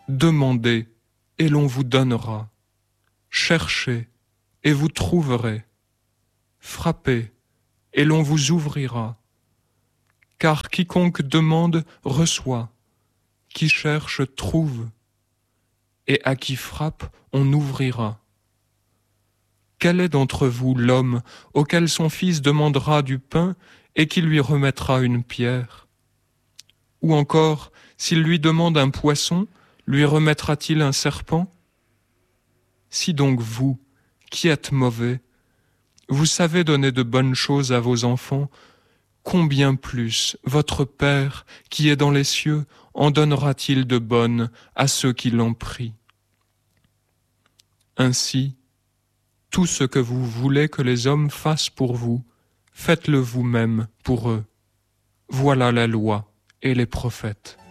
Demandez, et l'on vous donnera. Cherchez, et vous trouverez. Frappez, et l'on vous ouvrira. Car quiconque demande reçoit, qui cherche trouve, et à qui frappe on ouvrira. Quel est d'entre vous l'homme auquel son fils demandera du pain et qui lui remettra une pierre? Ou encore, s'il lui demande un poisson, lui remettra-t-il un serpent? Si donc vous, qui êtes mauvais, vous savez donner de bonnes choses à vos enfants, combien plus votre Père, qui est dans les cieux, en donnera-t-il de bonnes à ceux qui l'en prient? Ainsi, tout ce que vous voulez que les hommes fassent pour vous, faites-le vous-même pour eux. Voilà la loi et les prophètes.